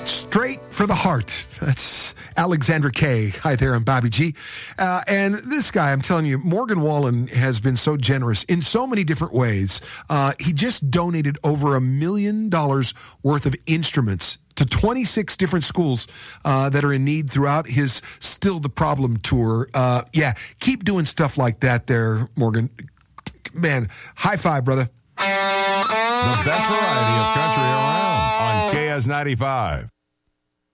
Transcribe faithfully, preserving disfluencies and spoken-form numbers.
Straight for the heart. That's Alexandra Kay. Hi there, I'm Bobby G. Uh, and this guy, I'm telling you, Morgan Wallen has been so generous in so many different ways. Uh, he just donated over a million dollars worth of instruments to twenty-six different schools uh, that are in need throughout his Still the Problem tour. Uh, yeah, keep doing stuff like that there, Morgan. Man, high five, brother. The best variety of country around on K S ninety-five.